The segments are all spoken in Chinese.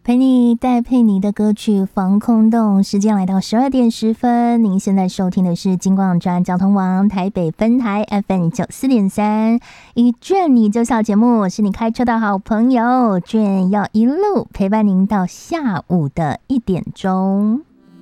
陪你戴佩妮的歌曲《防空洞》，时间来到12:10。您现在收听的是金广专交通网台北分台 FM 94.3，一卷你就笑节目，我是你开车的好朋友卷，要一路陪伴您到下午的1点钟。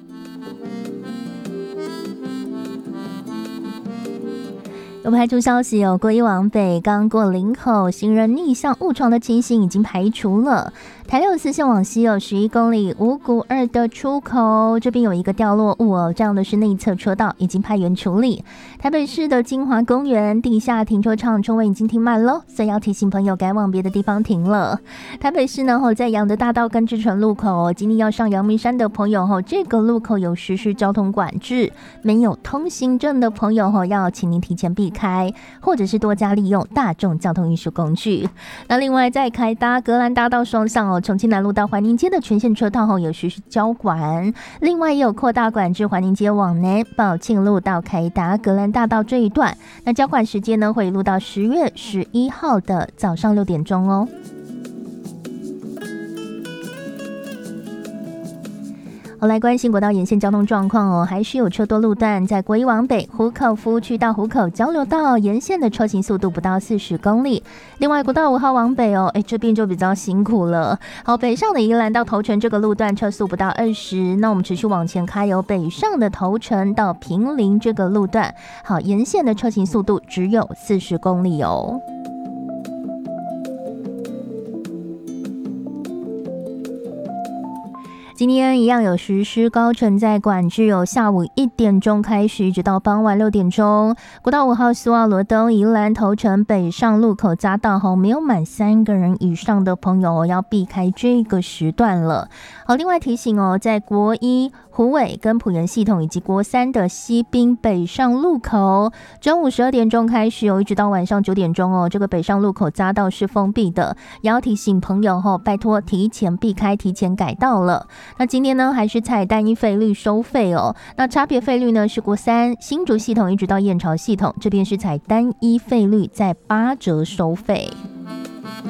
有排除消息，有国一往北刚过林口，行人逆向误闯的情形已经排除了。台64线往西有11公里，五股2的出口这边有一个掉落物哦，这样的是内侧车道，已经派员处理。台北市的金华公园地下停车场车位已经停满了，所以要提醒朋友该往别的地方停了。台北市呢在阳德大道跟知纯路口，今天要上阳明山的朋友这个路口有实施交通管制，没有通行证的朋友要请您提前避开，或者是多加利用大众交通运输工具。那另外在凯达格兰大道双向重庆南路到环宁街的全线车道有实施交管，另外也有扩大管制环宁街往南宝庆路到凯达格兰大道这一段。那交管时间呢会一路到10月11号的早上6点钟哦。我来关心国道沿线交通状况还是有车多路段，在国一往北湖口服务区到湖口交流道沿线的车行速度不到40公里。另外国道5号往北这边就比较辛苦了。好，北上的宜兰到头城这个路段车速不到20，那我们持续往前开，有北上的头城到坪林这个路段，好，沿线的车行速度只有40公里哦。今天一样有实施高承载管制，有下午1点钟开始，一直到傍晚6点钟。国道5号苏澳罗东宜兰头城北上路口匝道没有满3个人以上的朋友要避开这个时段了。好，另外提醒在国一虎尾跟埔园系统以及国3的西滨北上路口，中午12点钟开始一直到晚上9点钟这个北上路口匝道是封闭的，也要提醒朋友拜托提前避开，提前改道了。那今天呢还是采单一费率收费那差别费率呢是国3新竹系统一直到燕巢系统，这边是采单一费率在8折收费。